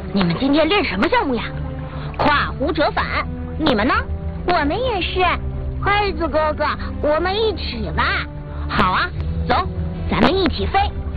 你们今天练什么项目呀？跨湖折返。你们呢？ 我们也是。黑子哥哥，我们一起吧。 好啊，走，咱们一起飞。